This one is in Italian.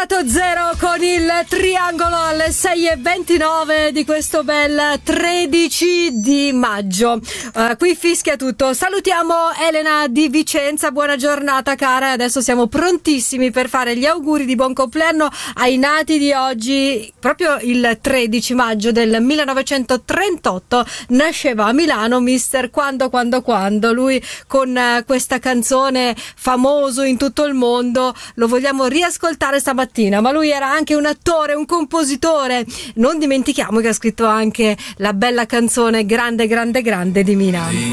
Lato Zero con il triangolo alle 6:29 di questo bel 13 di maggio. Qui fischia tutto. Salutiamo Elena di Vicenza, buona giornata cara. Adesso siamo prontissimi per fare gli auguri di buon compleanno ai nati di oggi. Proprio il 13 maggio del 1938 nasceva a Milano Mister Quando. Lui con questa canzone famoso in tutto il mondo, lo vogliamo riascoltare stamattina, ma lui era anche un attore, un compositore. Non dimentichiamo che ha scritto anche la bella canzone Grande di Mina.